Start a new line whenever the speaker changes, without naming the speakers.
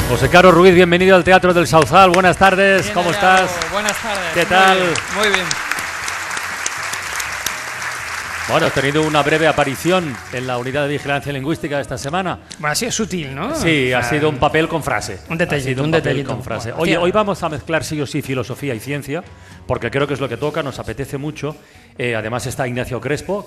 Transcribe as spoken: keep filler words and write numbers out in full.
José Caro Ruiz, bienvenido al Teatro del Sauzal. Buenas tardes,
Bien
¿cómo
hallado.
estás?
Buenas tardes.
¿Qué
Muy
tal?
bien, Muy bien.
Bueno, has tenido una breve aparición en la Unidad de Vigilancia Lingüística esta semana.
Bueno, ha sido sutil, ¿no?
Sí,
O
ha
sea,
sido un papel con frase.
Un detallito,
Ha sido un,
un
papel
detallito.
con frase.
Bueno,
Oye,
hacía-
hoy vamos a mezclar sí o sí filosofía y ciencia, porque creo que es lo que toca, nos apetece mucho. Eh, además está Ignacio Crespo,